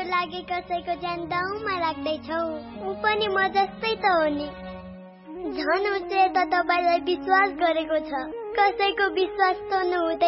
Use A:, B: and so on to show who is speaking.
A: लागि कसैको ज्यान दाउमा राख्दैछौ, ऊ पनि म जस्तै त हो नि। झन् उसले त तपाईलाई विश्वास गरेको छ, कसैको विश्वास तोड्नु हुँदैन।